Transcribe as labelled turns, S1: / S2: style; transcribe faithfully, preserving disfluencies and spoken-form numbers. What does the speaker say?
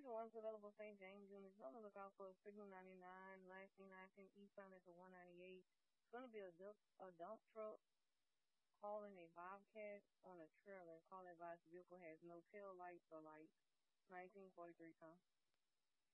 S1: read the ones available Saint James units. Be on the lookout for a Signal ninety-nine, Lansing nineteen, Eastbound at the one ninety-eight. It's going to be a dump, a dump truck hauling a Bobcat on a trailer. Call advised the vehicle has no tail lights or lights. nineteen forty-three, Tom.